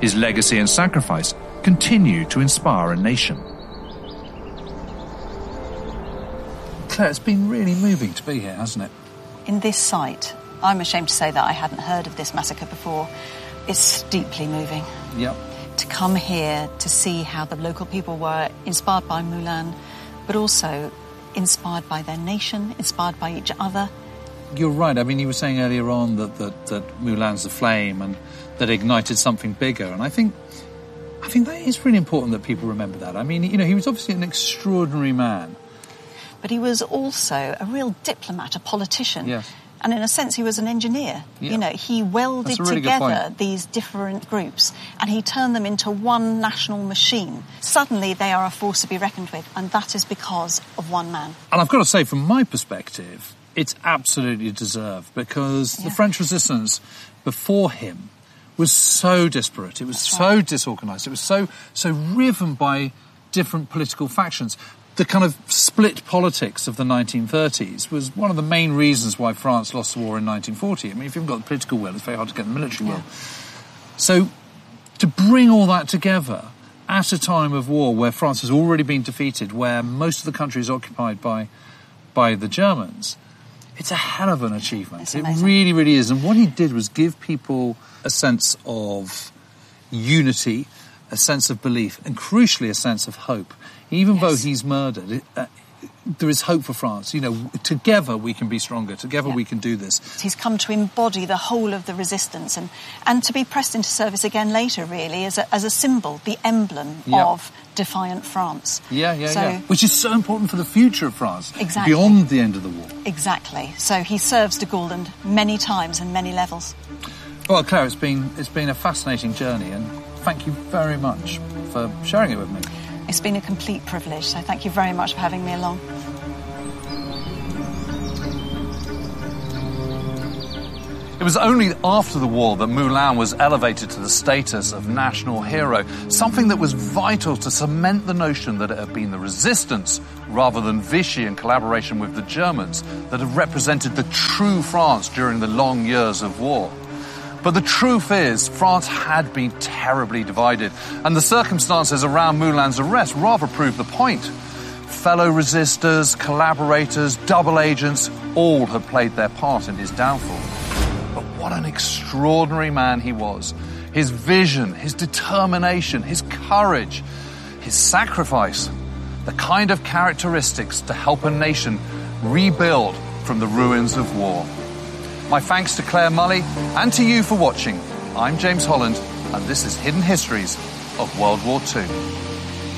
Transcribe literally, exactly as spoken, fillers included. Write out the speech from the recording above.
His legacy and sacrifice continue to inspire a nation. Claire, it's been really moving to be here, hasn't it? In this site, I'm ashamed to say that I hadn't heard of this massacre before. It's deeply moving. Yep. To come here to see how the local people were inspired by Moulin, but also inspired by their nation, inspired by each other. You're right. I mean, you were saying earlier on that, that, that Moulin's a flame and that ignited something bigger. And I think I think that is really important that people remember that. I mean, you know, he was obviously an extraordinary man. But he was also a real diplomat, a politician. Yes. And in a sense, he was an engineer. Yeah. You know, he welded really together these different groups and he turned them into one national machine. Suddenly, they are a force to be reckoned with, and that is because of one man. And I've got to say, from my perspective, it's absolutely deserved, because yeah. the French resistance before him was so disparate. It was That's so right. disorganised. It was so so riven by different political factions. The kind of split politics of the nineteen thirties was one of the main reasons why France lost the war in nineteen forty. I mean, if you haven't got the political will, it's very hard to get the military yeah. will. So to bring all that together at a time of war where France has already been defeated, where most of the country is occupied by by the Germans, it's a hell of an achievement. It really, really is. And what he did was give people a sense of unity, a sense of belief, and crucially a sense of hope. Even yes. though he's murdered, it, uh, there is hope for France. You know, together we can be stronger. Together yeah. we can do this. He's come to embody the whole of the resistance and, and to be pressed into service again later, really, as a, as a symbol, the emblem yeah. of defiant France. Yeah, yeah, so, yeah. Which is so important for the future of France. Exactly. Beyond the end of the war. Exactly. So he serves de Gaulle many times and many levels. Well, Claire, it's been, it's been a fascinating journey, and thank you very much for sharing it with me. It's been a complete privilege, so thank you very much for having me along. It was only after the war that Moulin was elevated to the status of national hero, something that was vital to cement the notion that it had been the resistance, rather than Vichy in collaboration with the Germans, that had represented the true France during the long years of war. But the truth is, France had been terribly divided, and the circumstances around Moulin's arrest rather proved the point. Fellow resistors, collaborators, double agents, all had played their part in his downfall. But what an extraordinary man he was. His vision, his determination, his courage, his sacrifice, the kind of characteristics to help a nation rebuild from the ruins of war. My thanks to Claire Mully and to you for watching. I'm James Holland, and this is Hidden Histories of World War Two.